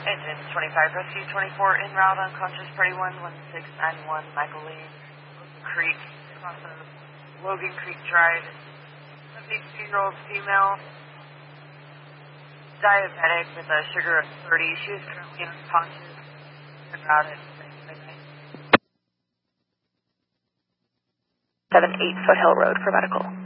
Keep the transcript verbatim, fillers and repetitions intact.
Engine twenty-five, rescue twenty-four, en route, unconscious, party one, one six nine one, Michael Lane, Creek, across of Logan Creek Drive, seventy-two-year-old female, diabetic with a sugar of thirty. She is currently unconscious, en route at midnight. seven eight Foothill Road for medical.